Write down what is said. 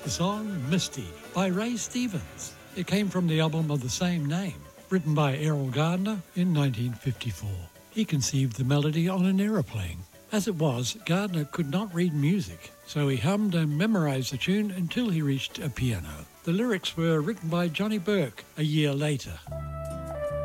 The song Misty by Ray Stevens. It came from the album of the same name, written by Errol Gardner in 1954. He conceived the melody on an aeroplane. As it was, Gardner could not read music, so he hummed and memorized the tune until he reached a piano. The lyrics were written by Johnny Burke a year later.